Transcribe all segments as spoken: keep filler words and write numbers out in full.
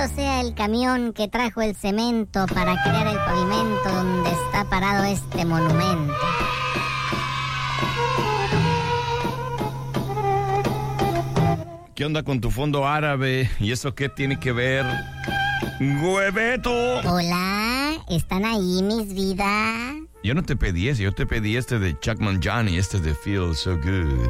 Bendito sea el camión que trajo el cemento para crear el pavimento donde está parado este monumento. ¿Qué onda con tu fondo árabe? ¿Y eso qué tiene que ver? ¡Hueveto! Hola, ¿están ahí mis vidas? Yo no te pedí ese, yo te pedí este de Chuck Mangiani, este de Feel So Good.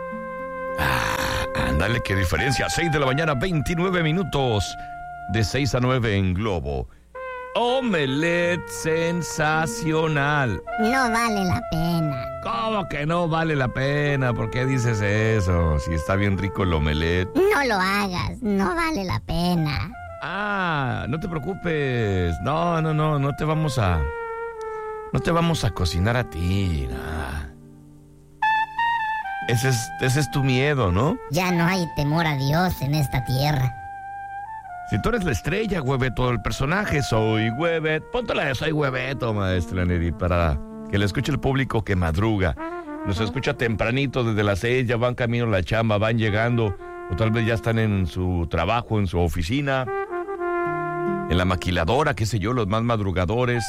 Ah, ándale, qué diferencia. seis de la mañana, veintinueve minutos. De seis a nueve en Globo. Omelette sensacional. No vale la pena. ¿Cómo que no vale la pena? ¿Por qué dices eso? Si está bien rico el omelette. No lo hagas, no vale la pena. Ah, no te preocupes. No, no, no, no te vamos a... No te vamos a cocinar a ti, nada. Ese es, ese es tu miedo, ¿no? Ya no hay temor a Dios en esta tierra. Si tú eres la estrella, Hueveto, el personaje, soy Huevet. Póntela de soy Hueveto, maestra Neri, para que le escuche el público que madruga. Nos escucha tempranito, desde las seis, ya van camino a la chamba, van llegando, o tal vez ya están en su trabajo, en su oficina, en la maquiladora, qué sé yo, los más madrugadores.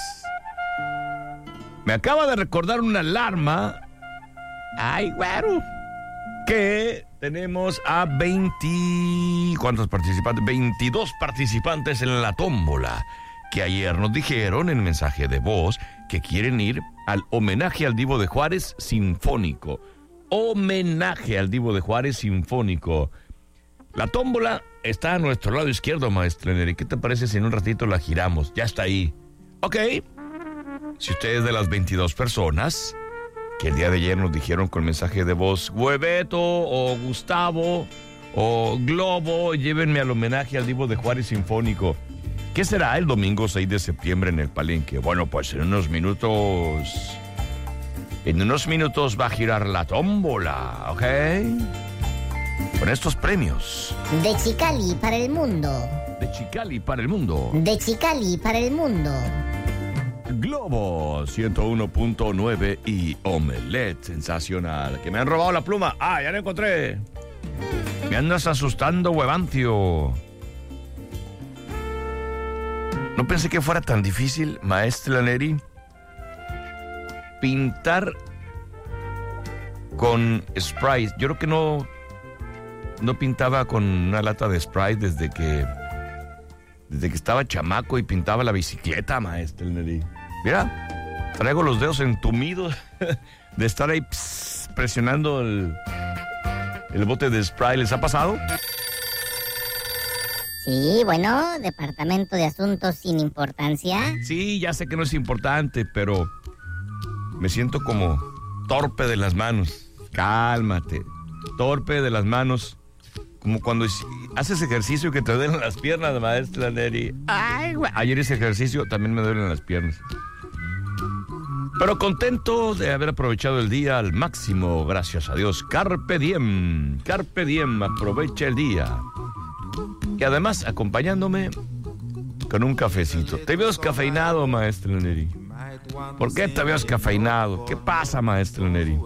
Me acaba de recordar una alarma. Ay, güero. Que tenemos a veinte... ¿Cuántos participantes? veintidós participantes en la tómbola. Que ayer nos dijeron en mensaje de voz que quieren ir al homenaje al Divo de Juárez sinfónico. Homenaje al Divo de Juárez sinfónico. La tómbola está a nuestro lado izquierdo, maestra Neri. ¿Qué te parece si en un ratito la giramos? Ya está ahí. Ok. Si usted es de las veintidós personas que el día de ayer nos dijeron con mensaje de voz, Hueveto o Gustavo o Globo, llévenme al homenaje al Divo de Juárez sinfónico. ¿Qué será el domingo seis de septiembre en el Palenque? Bueno, pues en unos minutos... En unos minutos va a girar la tómbola, ¿ok? Con estos premios. De Chicali para el mundo. De Chicali para el mundo. De Chicali para el mundo. Globo ciento uno punto nueve y Omelette sensacional. Que me han robado la pluma. Ah, ya la encontré. Me andas asustando, huevantio. No pensé que fuera tan difícil, maestra Neri, pintar con Sprite. Yo creo que no, no pintaba con una lata de Sprite desde que, desde que estaba chamaco y pintaba la bicicleta, maestra Neri. Mira, traigo los dedos entumidos de estar ahí pss, presionando el, el bote de Sprite. ¿Les ha pasado? Sí, bueno, Departamento de Asuntos sin Importancia. Sí, ya sé que no es importante, pero me siento como torpe de las manos. Cálmate. Torpe de las manos. Como cuando haces ejercicio que te duelen las piernas, maestra Neri. Ay, güey. Ayer ese ejercicio también me duelen las piernas. Pero contento de haber aprovechado el día al máximo, gracias a Dios. Carpe diem, carpe diem, aprovecha el día. Y además, acompañándome con un cafecito. Te veo descafeinado, maestra Neri. ¿Por qué te veo descafeinado? ¿Qué pasa, maestra Neri?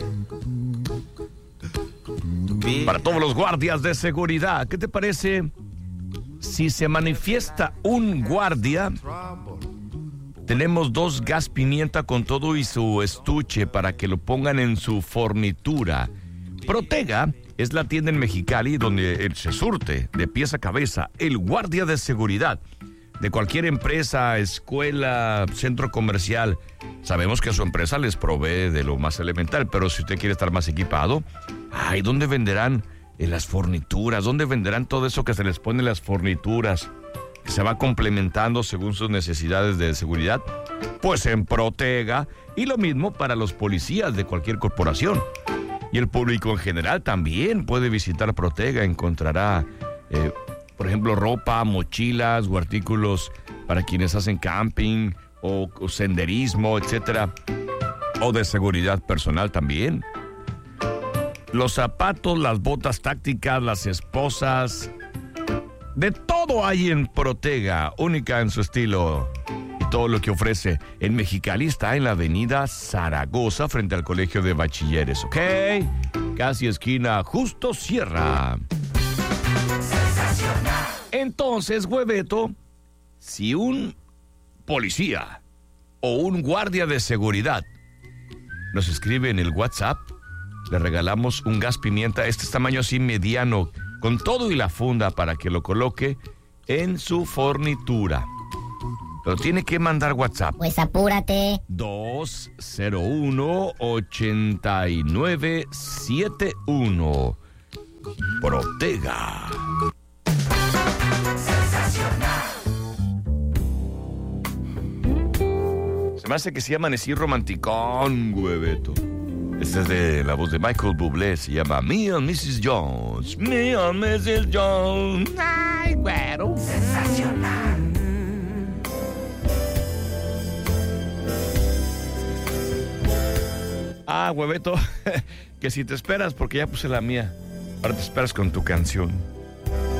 Para todos los guardias de seguridad, ¿qué te parece si se manifiesta un guardia? Tenemos dos gas pimienta con todo y su estuche para que lo pongan en su fornitura. Protega es la tienda en Mexicali donde se surte de pies a cabeza el guardia de seguridad de cualquier empresa, escuela, centro comercial. Sabemos que su empresa les provee de lo más elemental, pero si usted quiere estar más equipado, ay, ¿dónde venderán en las fornituras? ¿Dónde venderán todo eso que se les pone en las fornituras? Que se va complementando según sus necesidades de seguridad. Pues en Protega. Y lo mismo para los policías de cualquier corporación. Y el público en general también puede visitar Protega. Encontrará, eh, por ejemplo, ropa, mochilas o artículos para quienes hacen camping o, o senderismo, etcétera. O de seguridad personal también. Los zapatos, las botas tácticas, las esposas. De todo hay en Protega, única en su estilo. Y todo lo que ofrece en Mexicali está en la avenida Zaragoza, frente al Colegio de Bachilleres, ¿ok? Casi esquina Justo Sierra. Sensacional. Entonces, hueveto, si un policía o un guardia de seguridad nos escribe en el WhatsApp, le regalamos un gas pimienta, este es tamaño así mediano, con todo y la funda para que lo coloque en su fornitura. Pero tiene que mandar WhatsApp. Pues apúrate. dos cero uno, ocho nueve siete uno. Protega. Se me hace que se llama Amanecí Romanticón, hueveto. Este es de la voz de Michael Bublé. Se llama Me and missus Jones. Me and missus Jones. Ay, güero. Sensacional. Ah, hueveto, que si te esperas, porque ya puse la mía. Ahora te esperas con tu canción.